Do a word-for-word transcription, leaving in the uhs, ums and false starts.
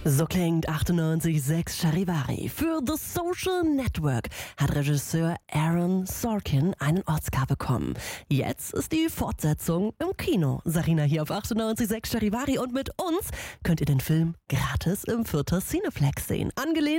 So klingt achtundneunzig Komma sechs Charivari. Für The Social Network hat Regisseur Aaron Sorkin einen Oscar bekommen. Jetzt ist die Fortsetzung im Kino. Sarina hier auf achtundneunzig Komma sechs Charivari und mit uns könnt ihr den Film gratis im Fürther Cineplex sehen. Angelehnt